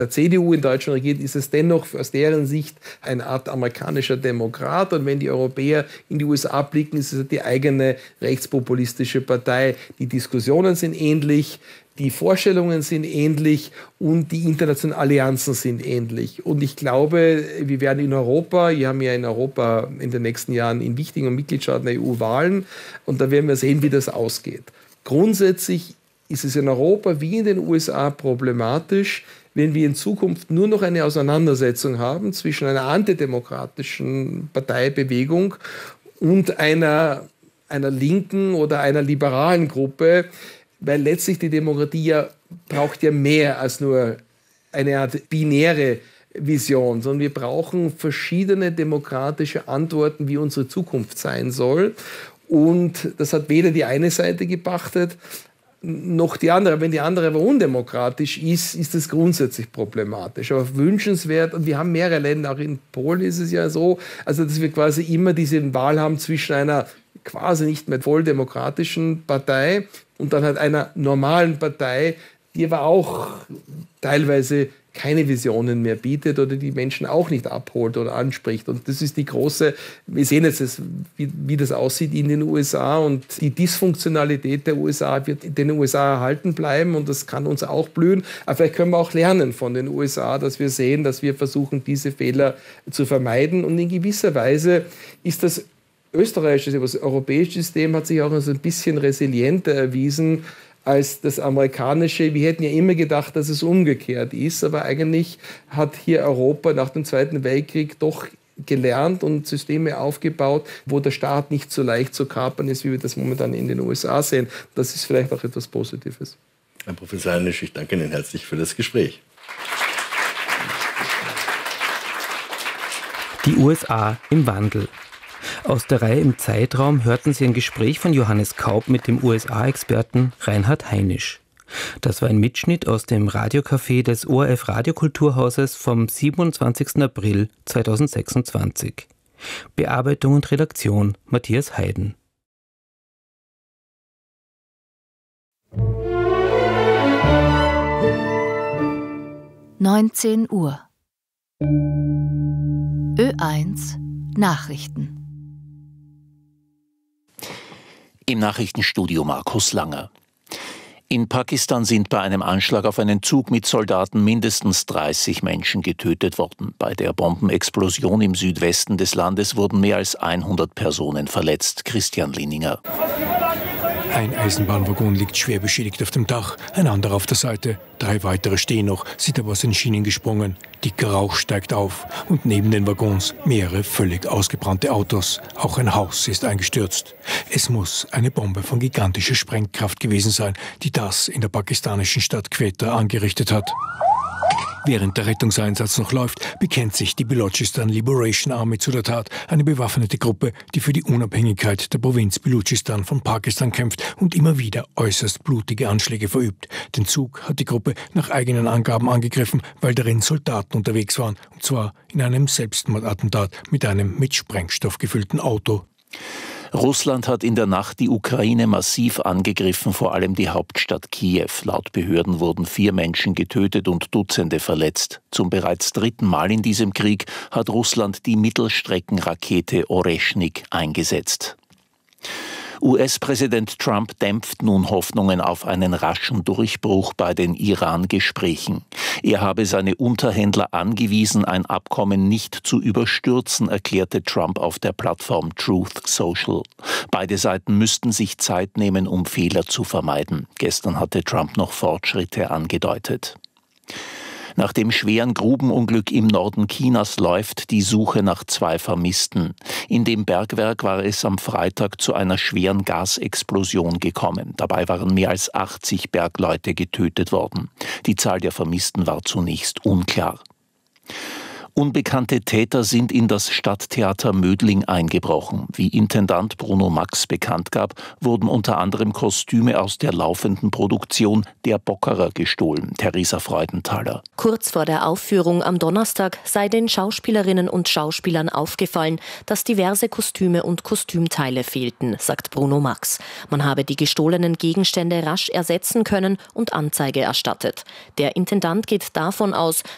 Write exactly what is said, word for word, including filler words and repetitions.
der C D U in Deutschland regiert, ist es dennoch aus deren Sicht eine Art amerikanischer Demokrat. Und wenn die Europäer in die U S A blicken, ist es die eigene rechtspopulistische Partei. Die Diskussionen sind ähnlich, die Vorstellungen sind ähnlich und die internationalen Allianzen sind ähnlich. Und ich glaube, wir werden in Europa, wir haben ja in Europa in den nächsten Jahren in wichtigen Mitgliedstaaten der E U Wahlen und da werden wir sehen, wie das ausgeht. Grundsätzlich ist es in Europa wie in den U S A problematisch, wenn wir in Zukunft nur noch eine Auseinandersetzung haben zwischen einer antidemokratischen Parteibewegung und einer, einer linken oder einer liberalen Gruppe, weil letztlich die Demokratie ja braucht ja mehr als nur eine Art binäre Vision, sondern wir brauchen verschiedene demokratische Antworten, wie unsere Zukunft sein soll. Und das hat weder die eine Seite gepachtet, noch die andere. Wenn die andere aber undemokratisch ist, ist das grundsätzlich problematisch. Aber wünschenswert, und wir haben mehrere Länder, auch in Polen ist es ja so, also dass wir quasi immer diese Wahl haben zwischen einer quasi nicht mehr voll demokratischen Partei und dann halt einer normalen Partei, die aber auch teilweise keine Visionen mehr bietet oder die Menschen auch nicht abholt oder anspricht. Und das ist die große, wir sehen jetzt, wie, wie das aussieht in den U S A und die Dysfunktionalität der U S A wird in den U S A erhalten bleiben und das kann uns auch blühen. Aber vielleicht können wir auch lernen von den U S A, dass wir sehen, dass wir versuchen, diese Fehler zu vermeiden. Und in gewisser Weise ist das österreichische, das europäische System hat sich auch als ein bisschen resilienter erwiesen als das amerikanische. Wir hätten ja immer gedacht, dass es umgekehrt ist, aber eigentlich hat hier Europa nach dem Zweiten Weltkrieg doch gelernt und Systeme aufgebaut, wo der Staat nicht so leicht zu kapern ist, wie wir das momentan in den U S A sehen. Das ist vielleicht auch etwas Positives. Herr Professor Heinisch, ich danke Ihnen herzlich für das Gespräch. Die U S A im Wandel. Aus der Reihe im Zeitraum hörten Sie ein Gespräch von Johannes Kaup mit dem U S A-Experten Reinhard Heinisch. Das war ein Mitschnitt aus dem Radiocafé des O R F Radiokulturhauses vom siebenundzwanzigsten April zweitausendsechsundzwanzig. Bearbeitung und Redaktion Matthias Heiden. neunzehn Uhr. Ö eins Nachrichten. Im Nachrichtenstudio Markus Langer. In Pakistan sind bei einem Anschlag auf einen Zug mit Soldaten mindestens dreißig Menschen getötet worden. Bei der Bombenexplosion im Südwesten des Landes wurden mehr als hundert Personen verletzt. Christian Linninger. Ein Eisenbahnwaggon liegt schwer beschädigt auf dem Dach, ein anderer auf der Seite. Drei weitere stehen noch, sind aber aus den Schienen gesprungen. Dicker Rauch steigt auf und neben den Waggons mehrere völlig ausgebrannte Autos. Auch ein Haus ist eingestürzt. Es muss eine Bombe von gigantischer Sprengkraft gewesen sein, die das in der pakistanischen Stadt Quetta angerichtet hat. Während der Rettungseinsatz noch läuft, bekennt sich die Balochistan Liberation Army zu der Tat, eine bewaffnete Gruppe, die für die Unabhängigkeit der Provinz Balochistan von Pakistan kämpft und immer wieder äußerst blutige Anschläge verübt. Den Zug hat die Gruppe nach eigenen Angaben angegriffen, weil darin Soldaten unterwegs waren, und zwar in einem Selbstmordattentat mit einem mit Sprengstoff gefüllten Auto. Russland hat in der Nacht die Ukraine massiv angegriffen, vor allem die Hauptstadt Kiew. Laut Behörden wurden vier Menschen getötet und Dutzende verletzt. Zum bereits dritten Mal in diesem Krieg hat Russland die Mittelstreckenrakete Oreschnik eingesetzt. U S-Präsident Trump dämpft nun Hoffnungen auf einen raschen Durchbruch bei den Iran-Gesprächen. Er habe seine Unterhändler angewiesen, ein Abkommen nicht zu überstürzen, erklärte Trump auf der Plattform Truth Social. Beide Seiten müssten sich Zeit nehmen, um Fehler zu vermeiden. Gestern hatte Trump noch Fortschritte angedeutet. Nach dem schweren Grubenunglück im Norden Chinas läuft die Suche nach zwei Vermissten. In dem Bergwerk war es am Freitag zu einer schweren Gasexplosion gekommen. Dabei waren mehr als achtzig Bergleute getötet worden. Die Zahl der Vermissten war zunächst unklar. Unbekannte Täter sind in das Stadttheater Mödling eingebrochen. Wie Intendant Bruno Max bekannt gab, wurden unter anderem Kostüme aus der laufenden Produktion Der Bockerer gestohlen. Theresa Freudenthaler. Kurz vor der Aufführung am Donnerstag sei den Schauspielerinnen und Schauspielern aufgefallen, dass diverse Kostüme und Kostümteile fehlten, sagt Bruno Max. Man habe die gestohlenen Gegenstände rasch ersetzen können und Anzeige erstattet. Der Intendant geht davon aus,